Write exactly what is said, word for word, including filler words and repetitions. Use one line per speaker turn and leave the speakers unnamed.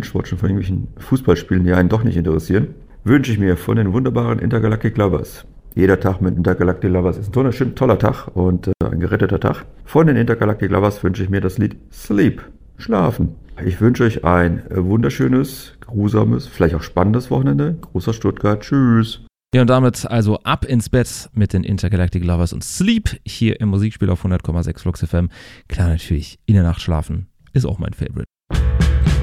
Sport schon von irgendwelchen Fußballspielen, die einen doch nicht interessieren, wünsche ich mir von den wunderbaren Intergalactic Lovers. Jeder Tag mit Intergalactic Lovers ist ein toller, toller Tag und äh, ein geretteter Tag. Von den Intergalactic Lovers wünsche ich mir das Lied Sleep, Schlafen. Ich wünsche euch ein wunderschönes, grusames, vielleicht auch spannendes Wochenende. Großer Stuttgart. Tschüss.
Ja, und damit also ab ins Bett mit den Intergalactic Lovers und Sleep hier im Musikspiel auf hundert Komma sechs Flux F M. Klar, natürlich, in der Nacht schlafen ist auch mein Favorite.